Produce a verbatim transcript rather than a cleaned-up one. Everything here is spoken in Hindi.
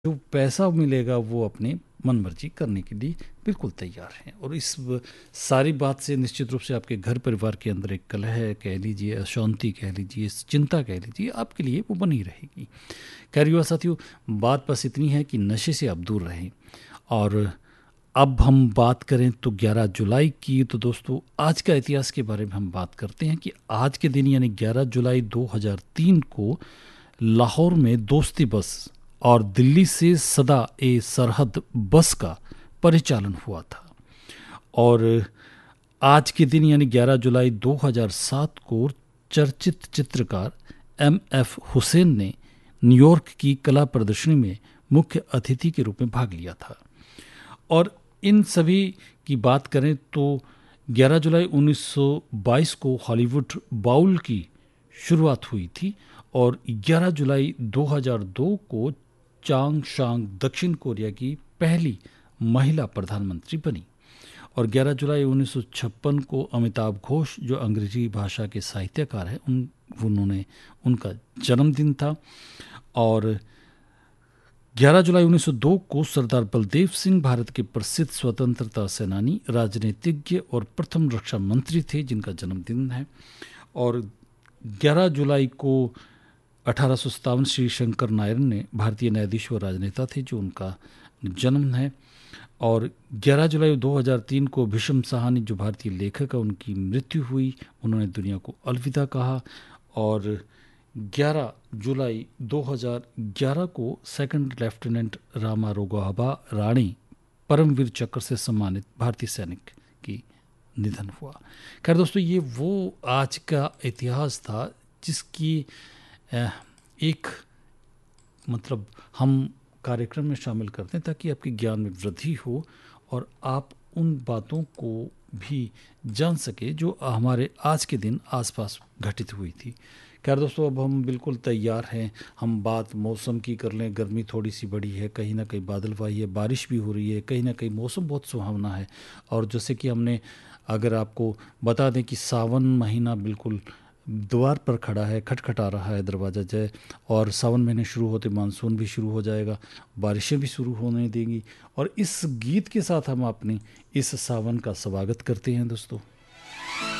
जो पैसा मिलेगा वो अपने मन मर्जी करने के लिए बिल्कुल तैयार हैं। और इस व- सारी बात से निश्चित रूप से आपके घर परिवार के अंदर एक कलह कह लीजिए, अशांति कह लीजिए, चिंता कह लीजिए, आपके लिए वो बनी रहेगी। खैर युवा साथियों, बात बस इतनी है कि नशे से आप दूर रहें। और अब हम बात करें तो ग्यारह जुलाई की, तो दोस्तों आज का इतिहास के बारे में हम बात करते हैं कि आज के दिन यानी ग्यारह जुलाई दो हज़ार तीन को लाहौर में दोस्ती बस और दिल्ली से सदा ए सरहद बस का परिचालन हुआ था। और आज के दिन यानी ग्यारह जुलाई दो हज़ार सात को चर्चित चित्रकार एम एफ हुसैन ने न्यूयॉर्क की कला प्रदर्शनी में मुख्य अतिथि के रूप में भाग लिया था। और इन सभी की बात करें तो ग्यारह जुलाई उन्नीस सौ बाईस को हॉलीवुड बाउल की शुरुआत हुई थी। और ग्यारह जुलाई दो हज़ार दो को चांग शांग दक्षिण कोरिया की पहली महिला प्रधानमंत्री बनी। और ग्यारह जुलाई उन्नीस सौ छप्पन को अमिताभ घोष जो अंग्रेजी भाषा के साहित्यकार हैं उन उन्होंने उनका जन्मदिन था। और ग्यारह जुलाई उन्नीस सौ दो को सरदार बलदेव सिंह भारत के प्रसिद्ध स्वतंत्रता सेनानी, राजनीतिज्ञ और प्रथम रक्षा मंत्री थे जिनका जन्मदिन है। और ग्यारह जुलाई को अठारह सौ सत्तावन श्री शंकर नायर ने भारतीय न्यायाधीश व राजनेता थे जो उनका जन्म है। और ग्यारह जुलाई दो हज़ार तीन को भीष्म साहनी जो भारतीय लेखक है उनकी मृत्यु हुई, उन्होंने दुनिया को अलविदा कहा। और ग्यारह जुलाई दो हज़ार ग्यारह को सेकंड लेफ्टिनेंट रामा रोगाहबा राणी परमवीर चक्र से सम्मानित भारतीय सैनिक की निधन हुआ। खैर दोस्तों, ये वो आज का इतिहास था जिसकी अ, एक मतलब हम कार्यक्रम में शामिल करते हैं ताकि आपके ज्ञान में वृद्धि हो और आप उन बातों को भी जान सके जो हमारे आज के दिन आसपास घटित हुई थी। खैर दोस्तों, अब हम बिल्कुल तैयार हैं। हम बात मौसम की कर लें। गर्मी थोड़ी सी बढ़ी है, कहीं ना कहीं बादलवाही है, बारिश भी हो रही है, कहीं ना कहीं मौसम बहुत सुहावना है। और जैसे कि हमने अगर आपको बता दें कि सावन महीना बिल्कुल द्वार पर खड़ा है, खटखटा रहा है दरवाज़ा जय। और सावन महीने शुरू होते मानसून भी शुरू हो जाएगा, बारिशें भी शुरू होने देंगी। और इस गीत के साथ हम अपनी इस सावन का स्वागत करते हैं दोस्तों।